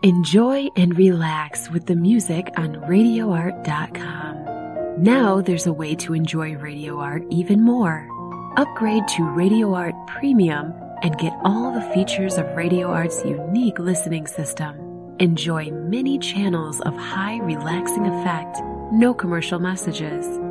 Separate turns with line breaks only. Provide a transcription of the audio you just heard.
Enjoy and relax with the music on RadioArt.com. Now there's a way to enjoy Radio Art even more. Upgrade to Radio Art Premium and get all the features of Radio Art's unique listening system. Enjoy many channels of high relaxing effect, no commercial messages.